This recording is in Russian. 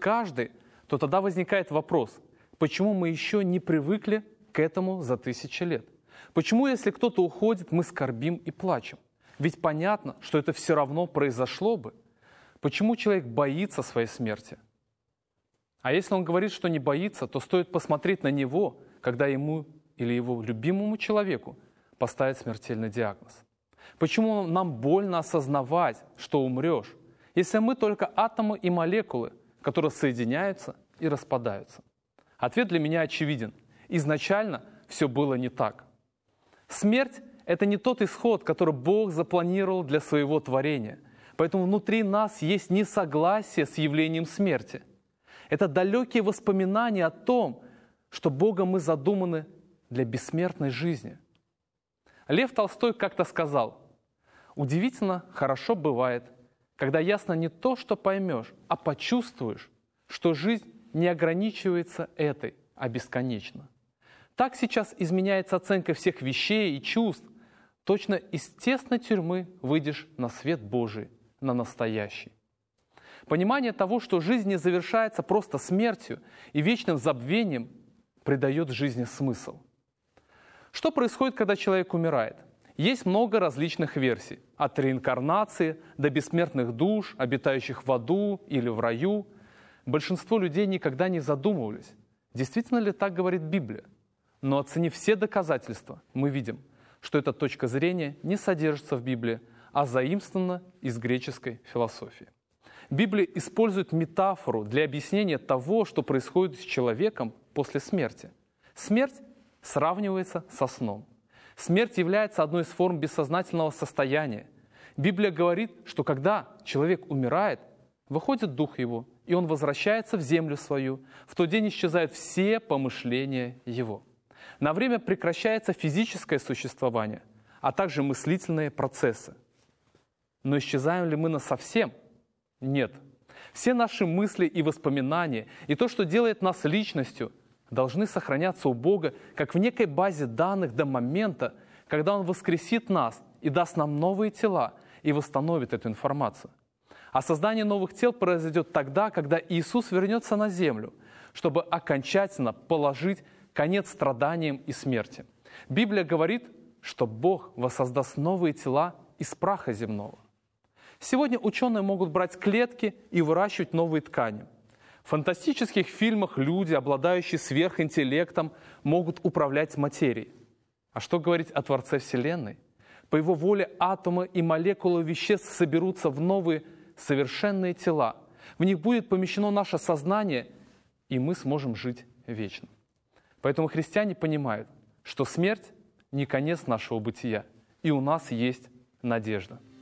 каждый, то тогда возникает вопрос, почему мы еще не привыкли к этому за тысячи лет? Почему, если кто-то уходит, мы скорбим и плачем? Ведь понятно, что это все равно произошло бы. Почему человек боится своей смерти? А если он говорит, что не боится, то стоит посмотреть на него, когда ему или его любимому человеку поставят смертельный диагноз. Почему нам больно осознавать, что умрешь, если мы только атомы и молекулы, которые соединяются и распадаются? Ответ для меня очевиден. Изначально все было не так. Смерть — это не тот исход, который Бог запланировал для своего творения. Поэтому внутри нас есть несогласие с явлением смерти. Это далекие воспоминания о том, что Богом мы задуманы для бессмертной жизни. Лев Толстой как-то сказал: «Удивительно хорошо бывает, когда ясно не то, что поймешь, а почувствуешь, что жизнь не ограничивается этой, а бесконечна». Так сейчас изменяется оценка всех вещей и чувств. Точно из тесной тюрьмы выйдешь на свет Божий, на настоящий. Понимание того, что жизнь не завершается просто смертью и вечным забвением, придает жизни смысл. Что происходит, когда человек умирает? Есть много различных версий. От реинкарнации до бессмертных душ, обитающих в аду или в раю. Большинство людей никогда не задумывались, действительно ли так говорит Библия. Но оценив все доказательства, мы видим, что эта точка зрения не содержится в Библии, а заимствована из греческой философии. Библия использует метафору для объяснения того, что происходит с человеком после смерти. Смерть сравнивается со сном. Смерть является одной из форм бессознательного состояния. Библия говорит, что когда человек умирает, выходит дух его, и он возвращается в землю свою. В тот день исчезают все помышления его. На время прекращается физическое существование, а также мыслительные процессы. Но исчезаем ли мы насовсем? Нет. Все наши мысли и воспоминания, и то, что делает нас личностью, должны сохраняться у Бога как в некой базе данных до момента, когда Он воскресит нас и даст нам новые тела и восстановит эту информацию. А создание новых тел произойдет тогда, когда Иисус вернется на землю, чтобы окончательно положить конец страданиям и смерти. Библия говорит, что Бог воссоздаст новые тела из праха земного. Сегодня ученые могут брать клетки и выращивать новые ткани. В фантастических фильмах люди, обладающие сверхинтеллектом, могут управлять материей. А что говорить о Творце Вселенной? По Его воле атомы и молекулы веществ соберутся в новые совершенные тела. В них будет помещено наше сознание, и мы сможем жить вечно. Поэтому христиане понимают, что смерть не конец нашего бытия, и у нас есть надежда.